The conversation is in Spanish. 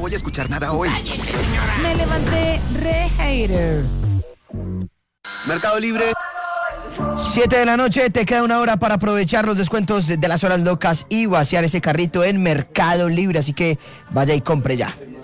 voy a escuchar nada hoy. Me levanté re hater. Mercado Libre. 7 de la noche, te queda una hora para aprovechar los descuentos de las horas locas y vaciar ese carrito en Mercado Libre, así que vaya y compre ya.